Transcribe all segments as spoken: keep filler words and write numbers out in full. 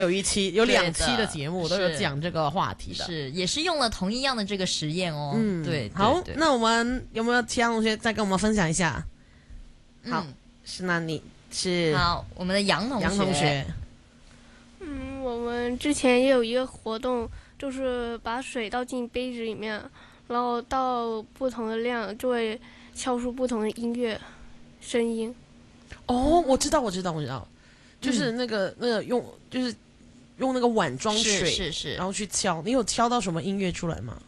有一期有两期的节目都有讲这个话题的， 是也是用了同一样的这个实验哦。 嗯， 对，对好， 对那我们有没有其他同学再跟我们分享一下？好， 嗯、 是那你是好，我们的杨同学， 杨同学， 嗯，我们之前也有一个活动，就是把水倒进杯子里面，然后倒不同的量就会敲出不同的音乐声音。 哦，我知道，我知道，我知道，就是那个、嗯、那个用就是用那个碗装水， 是是是， 然后去敲。你有敲到什么音乐出来吗？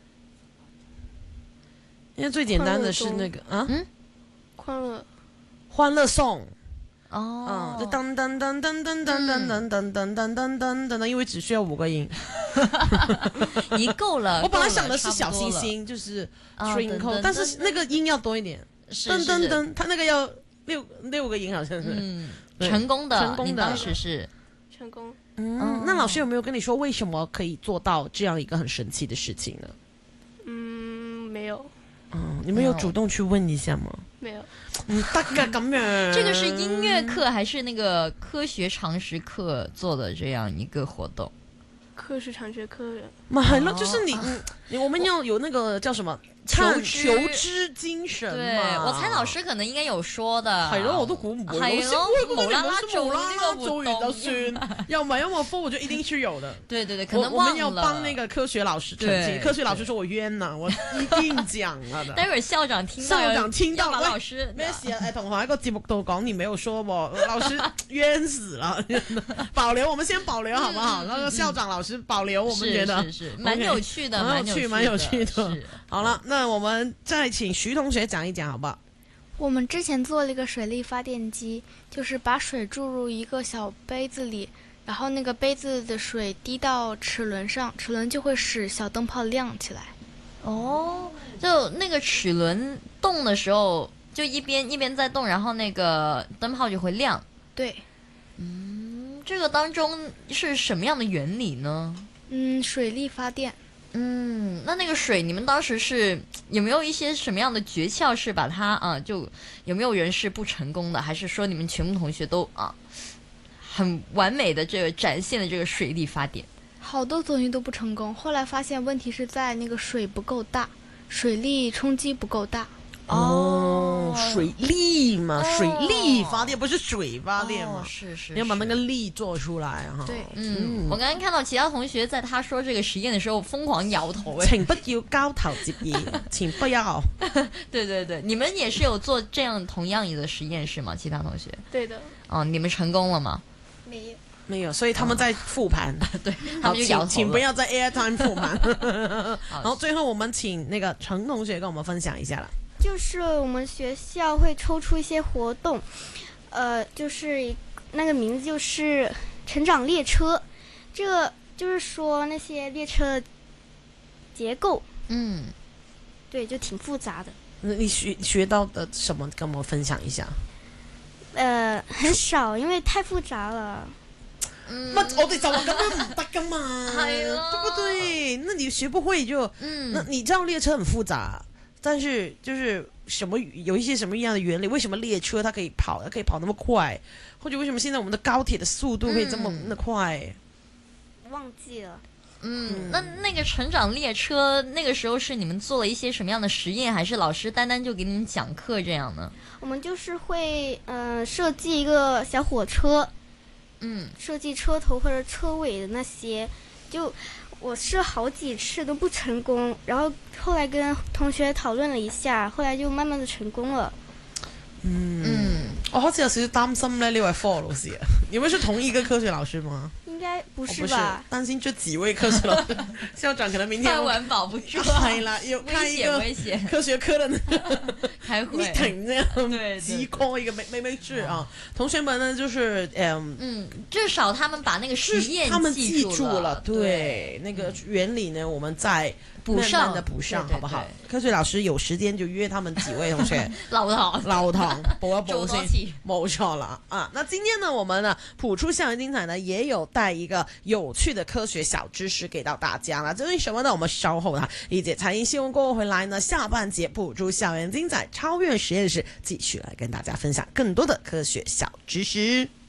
因为最简单的是那个啊， 嗯， 欢乐欢乐颂。 哦， 嗯，就噔噔噔噔噔噔噔噔噔噔噔噔噔噔，因为只需要五个音， 已够了。 我本来想的是小星星，就是 twinkle，但是那个音要多一点，噔噔噔，它那个要六六个音，好像是。 嗯，成功的， 成功的， 当时是成功。 嗯，那老师有没有跟你说为什么可以做到这样一个很神奇的事情呢？ 嗯，没有。 嗯，你们有主动去问一下吗？ 没有。 嗯，大概咁樣。 这个是音乐课还是那个科学常识课做的这样一个活动？ 科学常识课。 嘛係咯，就是你你我们要有那个叫什么求求知精神嘛。 对，我猜老師可能應該有說的。 係咯，我都估唔會。 係咯，無啦啦做呢個活動， 做完就算。又唔係音樂科，我就一定是有的。 對對對，可能我們要幫那個科學老師澄清。科學老師說我冤呐，我一定講了的。 待會校長聽到， 校長聽到， 老師咩事啊？誒，同學喺個節目度講，你沒有說喎，老師冤死了。保留，我們先保留好不好？然後校長老師保留，我們覺得是是蠻有趣的， 蠻有趣，蠻有趣的。好了，那我們再請徐同學講一講，好不好？ 我們之前做了一個水力發電機，就是把水注入一個小杯子裡，然後那個杯子的水滴到齒輪上，齒輪就會使小燈泡亮起來。 哦，就那個齒輪動的時候，就一邊一邊在動，然後那個燈泡就會亮。 對。 嗯，這個當中是什麼樣的原理呢？ 嗯，水力發電。 嗯，那那個水，你們當時是有沒有一些什麼樣的訣竅，是把它啊，就有沒有人是不成功的，還是說你們全部同學都啊，很完美的這個展現了這個水力發電？ 好多同學都不成功，後來發現問題是在那個水不夠大，水力衝擊不夠大。 哦，水力嘛，水力發電不是水發電嘛？ 是是， 你要把那個力做出來哈。 對， 嗯，我剛剛看到其他同學在他說這個實驗的時候瘋狂搖頭， 請不要交頭接耳，請不要。 對對對，你們也是有做這樣同樣的實驗是嗎？其他同學？ 對的。 哦，你們成功了嗎？ 沒有。 沒有，所以他們在復盤。 對，他們就搖頭了。 請不要在 Airtime 復盤。然後最後我們請那個陳同學跟我們分享一下啦。 就是我們學校會抽出一些活動，呃，就是那個名字就是成長列車，這個就是說那些列車的結構， 嗯， 對，就挺複雜的。 你學學到的什麼？跟我們分享一下。 呃，很少，因為太複雜了。 嗯，乜我哋就話咁樣唔得噶嘛， 係咯， 對不對？那你學不會就， 嗯， 那你知道列車很複雜。但是就是什麼有一些什麼樣的原理？為什麼列車它可以跑，它可以跑那麼快？或者為什麼現在我們的高鐵的速度可以這麼那麼快？ 忘記了。 嗯，那那個成長列車那個時候是你們做了一些什麼樣的實驗，還是老師單單就給你們講課這樣呢？ 我們就是會呃設計一個小火車， 嗯， 設計車頭或者車尾的那些就。我試好幾次都不成功，然後後來跟同學討論了一下，後來就慢慢的成功了。 嗯，嗯我好似有少少擔心呢，呢位科學老師啊，你們是同一個科學老師嗎？ 應該不是吧？ 擔心這幾位科學老師，校長可能明天飯碗保不住， 係啦，要開一個科學科的開會 meeting 這樣，急 call 一個沒沒沒事啊。同學們呢，就是嗯嗯，至少他們把那個實驗他們記住了， 對， 對那個原理呢，我們再補上的補上， 對對對好不好？科學老師有時間就約他們幾位同學老堂老堂補一補先， 起冇錯啦啊！那今天呢，我們呢譜出校園精彩呢，也有帶一個有趣的科學小知識給到大家啦。至於什麼呢？我們稍後哈，一節財經新聞過後回來呢，下半節譜出校園精彩超越實驗室，繼續來跟大家分享更多的科學小知識。